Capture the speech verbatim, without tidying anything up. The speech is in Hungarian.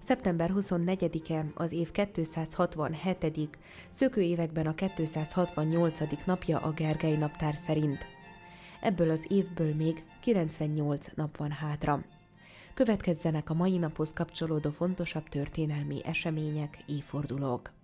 szeptember huszonnegyedike az év kétszázhatvanhetedik, szökőévekben a kétszázhatvannyolcadik napja a Gergely naptár szerint. Ebből az évből még kilencvennyolc nap van hátra. Következzenek a mai naphoz kapcsolódó fontosabb történelmi események, évfordulók.